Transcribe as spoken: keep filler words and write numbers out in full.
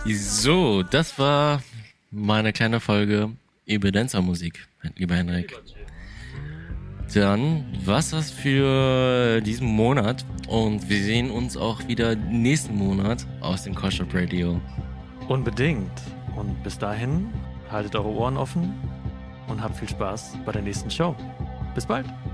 So, das war meine kleine Folge über Dancermusik, lieber Henrik. Dann war's das für diesen Monat und wir sehen uns auch wieder nächsten Monat aus dem Koshop Radio. Unbedingt. Und bis dahin, haltet eure Ohren offen und habt viel Spaß bei der nächsten Show. Bis bald.